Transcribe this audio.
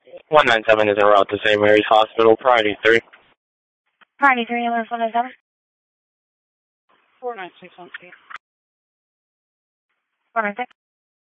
197 is en route to St. Mary's Hospital, priority 3. Priority 3, ambulance 197. 496 on 8. 496.